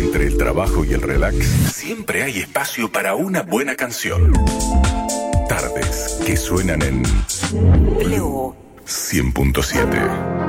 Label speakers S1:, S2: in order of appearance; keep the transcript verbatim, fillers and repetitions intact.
S1: Entre el trabajo y el relax, siempre hay espacio para una buena canción. Tardes que suenan en Blue cien punto siete.